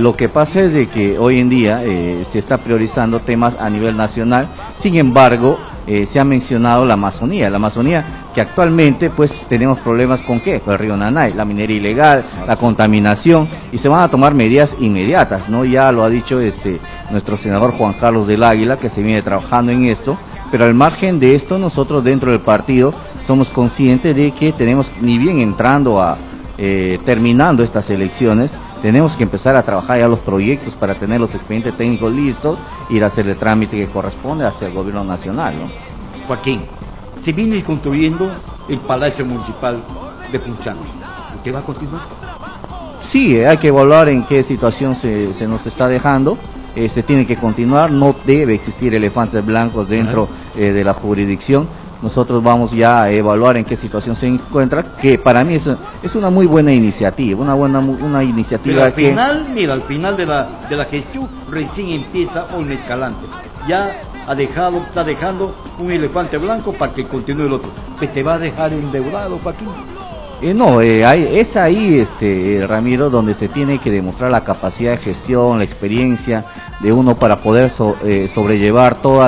Lo que pasa es de que hoy en día se está priorizando temas a nivel nacional. Sin embargo, se ha mencionado la Amazonía que actualmente pues tenemos problemas con ¿qué? Con el río Nanay, la minería ilegal, la contaminación, y se van a tomar medidas inmediatas, ¿no? Ya lo ha dicho nuestro senador Juan Carlos del Águila, que se viene trabajando en esto, pero al margen de esto, nosotros dentro del partido somos conscientes de que tenemos, ni bien entrando terminando estas elecciones, tenemos que empezar a trabajar ya los proyectos para tener los expedientes técnicos listos, ir a hacer el trámite que corresponde hacia el gobierno nacional, ¿no? Joaquín, se viene construyendo el Palacio Municipal de Punchana. ¿Usted va a continuar? Sí, hay que evaluar en qué situación se nos está dejando. Se tiene que continuar, no debe existir elefantes blancos dentro de la jurisdicción. Nosotros vamos ya a evaluar en qué situación se encuentra, que para mí es una muy buena iniciativa, una iniciativa. Pero al final de la gestión recién empieza un escalante. Ya está dejando un elefante blanco para que continúe el otro. ¿Te va a dejar endeudado, Joaquín? No, es ahí, Ramiro, donde se tiene que demostrar la capacidad de gestión, la experiencia de uno para poder sobrellevar toda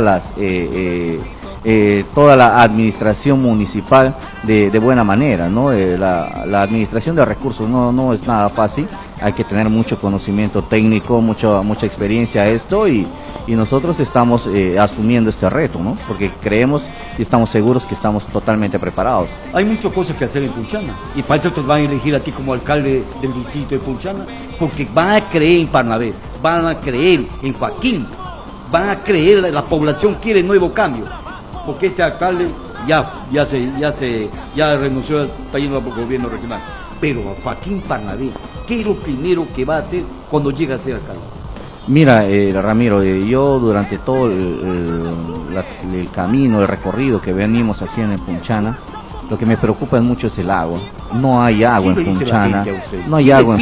la administración municipal de buena manera, ¿no? La administración de recursos no es nada fácil, hay que tener mucho conocimiento técnico, mucha experiencia a esto, y nosotros estamos asumiendo este reto, ¿no? Porque creemos y estamos seguros que estamos totalmente preparados. Hay muchas cosas que hacer en Punchana, y para eso te van a elegir a ti como alcalde del distrito de Punchana, porque van a creer en Parnavé, van a creer en Joaquín, van a creer, la población quiere nuevo cambio, porque este alcalde ya renunció, está yendo al gobierno regional. Pero a Joaquín Parnavé, ¿qué es lo primero que va a hacer cuando llegue a ser alcalde? Mira, Ramiro, yo durante todo el camino, el recorrido que venimos haciendo en Punchana, lo que me preocupa mucho es el agua. No hay agua en Punchana, no hay agua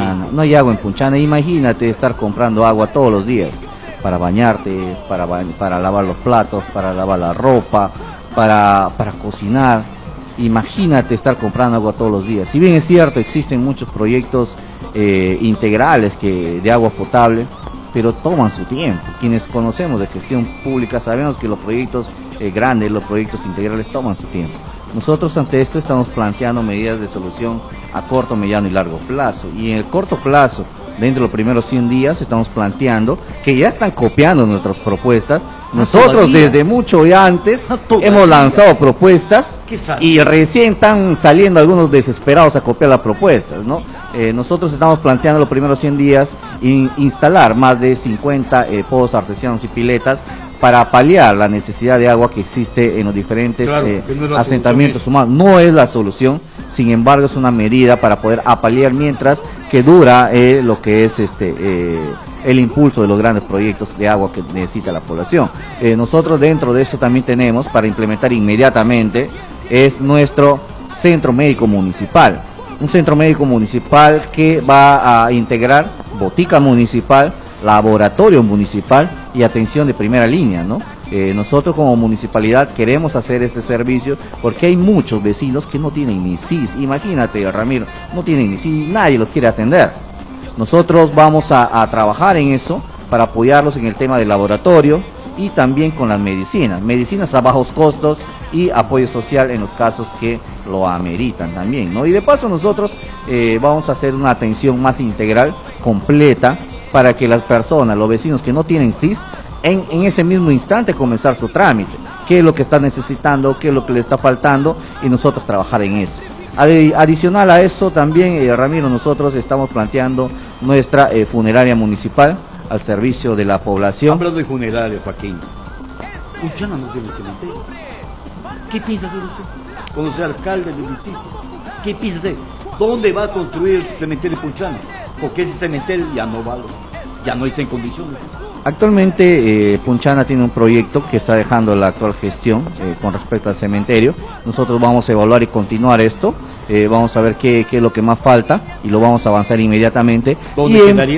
en Punchana. Imagínate estar comprando agua todos los días para bañarte, para lavar los platos, para lavar la ropa, para cocinar. Imagínate estar comprando agua todos los días. Si bien es cierto, existen muchos proyectos integrales de agua potable, pero toman su tiempo. Quienes conocemos de gestión pública sabemos que los proyectos grandes, los proyectos integrales toman su tiempo. Nosotros ante esto estamos planteando medidas de solución a corto, mediano y largo plazo. Y en el corto plazo, dentro de los primeros 100 días, estamos planteando que ya están copiando nuestras propuestas. Nosotros desde mucho ya antes hemos lanzado propuestas y recién están saliendo algunos desesperados a copiar las propuestas, ¿no? Nosotros estamos planteando los primeros 100 días instalar más de 50 pozos artesianos y piletas para paliar la necesidad de agua que existe en los diferentes asentamientos humanos. No es la solución, sin embargo es una medida para poder paliar mientras que dura lo que es el impulso de los grandes proyectos de agua que necesita la población. Nosotros dentro de eso también tenemos para implementar inmediatamente es nuestro centro médico municipal. Un centro médico municipal que va a integrar botica municipal, laboratorio municipal y atención de primera línea, ¿no? Nosotros como municipalidad queremos hacer este servicio porque hay muchos vecinos que no tienen ni SIS. Imagínate, Ramiro, no tienen ni SIS, nadie los quiere atender. Nosotros vamos a trabajar en eso para apoyarlos en el tema del laboratorio y también con las medicinas a bajos costos y apoyo social en los casos que lo ameritan también, ¿no? Y de paso nosotros vamos a hacer una atención más integral, completa, para que las personas, los vecinos que no tienen SIS, en ese mismo instante comenzar su trámite, qué es lo que está necesitando, qué es lo que le está faltando, y nosotros trabajar en eso. Adicional a eso también, Ramiro, nosotros estamos planteando nuestra funeraria municipal al servicio de la población. Hablando de funeraria, Joaquín, Punchana no tiene cementerio. ¿Qué piensa hacer usted cuando sea alcalde del distrito? ¿Qué piensa hacer? ¿Dónde va a construir el cementerio de Punchana? Porque ese cementerio ya no vale, ya no está en condiciones. Actualmente Punchana tiene un proyecto que está dejando la actual gestión con respecto al cementerio. Nosotros vamos a evaluar y continuar esto. Vamos a ver qué es lo que más falta y lo vamos a avanzar inmediatamente. ¿Dónde y quedaría?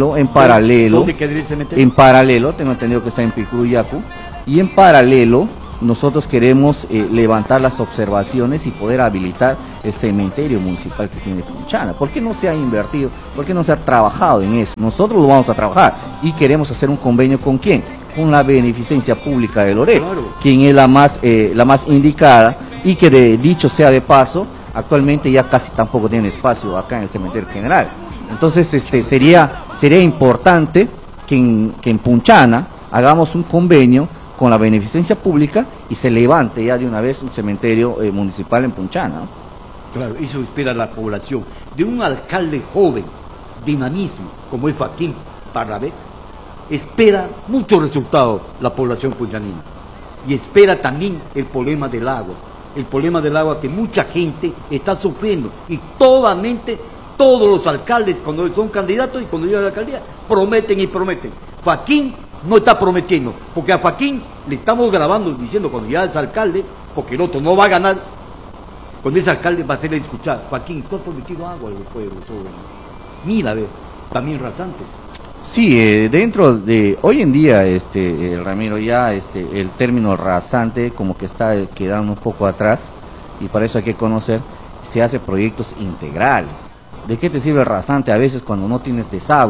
¿Dónde quedaría el cementerio? En paralelo, tengo entendido que está en Picuruyacu, y en paralelo nosotros queremos levantar las observaciones y poder habilitar el cementerio municipal que tiene Punchana. ¿Por qué no se ha invertido? ¿Por qué no se ha trabajado en eso? Nosotros lo vamos a trabajar y queremos hacer un convenio ¿con quién? Con la Beneficencia Pública de Loreto, claro, quien es la más indicada, y que dicho sea de paso, actualmente ya casi tampoco tiene espacio acá en el cementerio general. Entonces sería importante que en Punchana hagamos un convenio con la Beneficencia Pública y se levante ya de una vez un cementerio municipal en Punchana, ¿no? Claro, eso espera la población. De un alcalde joven, dinamismo, como es Joaquín Pardavé, espera muchos resultados la población punchanina. Y espera también el problema del agua. El problema del agua que mucha gente está sufriendo. Y todos los alcaldes, cuando son candidatos y cuando llegan a la alcaldía, prometen y prometen. Joaquín no está prometiendo, porque a Joaquín le estamos grabando diciendo cuando ya es alcalde, porque el otro no va a ganar, cuando es alcalde va a hacerle escuchar: Joaquín, tú has prometido agua a los pueblos jóvenes. Mira, a ver, también rasantes. Sí, dentro de hoy en día, Ramiro, ya el término rasante como que está quedando un poco atrás, y para eso hay que conocer, se hace proyectos integrales. ¿De qué te sirve el rasante a veces cuando no tienes desagüe?